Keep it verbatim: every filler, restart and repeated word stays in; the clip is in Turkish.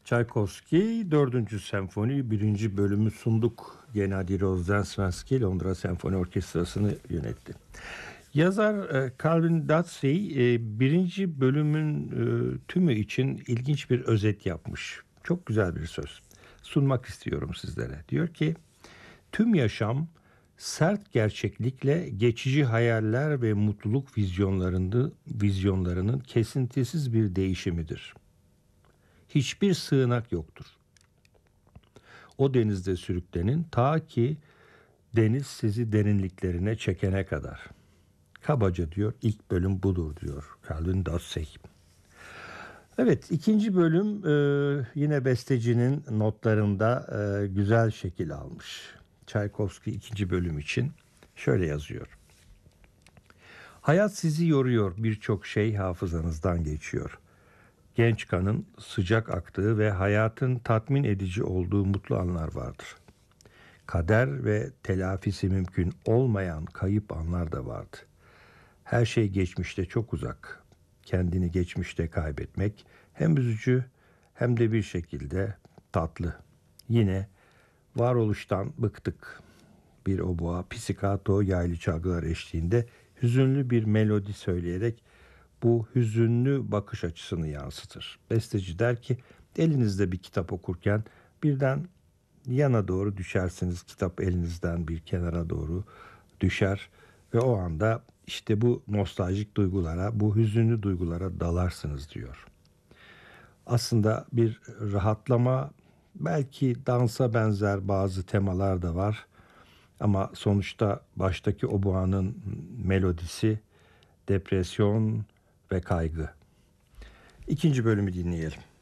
Tchaikovsky dördüncü senfoni birinci bölümü sunduk. Gennady Rozdensky Londra Senfoni Orkestrası'nı yönetti. Yazar e, Calvin Datsey e, birinci bölümün e, tümü için ilginç bir özet yapmış. Çok güzel bir söz. Sunmak istiyorum sizlere. Diyor ki, tüm yaşam sert gerçeklikle geçici hayaller ve mutluluk vizyonlarını, vizyonlarının kesintisiz bir değişimidir. Hiçbir sığınak yoktur. O denizde sürüklenin ta ki deniz sizi derinliklerine çekene kadar. Kabaca diyor, ilk bölüm budur diyor Calvin Datsey. Evet, ikinci bölüm e, yine bestecinin notlarında e, güzel şekil almış. Tchaikovsky ikinci bölüm için şöyle yazıyor. Hayat sizi yoruyor, birçok şey hafızanızdan geçiyor. Genç kanın sıcak aktığı ve hayatın tatmin edici olduğu mutlu anlar vardır. Kader ve telafisi mümkün olmayan kayıp anlar da vardı. Her şey geçmişte çok uzak. Kendini geçmişte kaybetmek hem üzücü hem de bir şekilde tatlı. Yine varoluştan bıktık. Bir oboa pizzicato yaylı çalgılar eşliğinde hüzünlü bir melodi söyleyerek bu hüzünlü bakış açısını yansıtır. Besteci der ki, elinizde bir kitap okurken birden yana doğru düşersiniz. Kitap elinizden bir kenara doğru düşer ve o anda işte bu nostaljik duygulara, bu hüzünlü duygulara dalarsınız diyor. Aslında bir rahatlama, belki dansa benzer bazı temalar da var. Ama sonuçta baştaki oboanın melodisi depresyon ve kaygı. İkinci bölümü dinleyelim.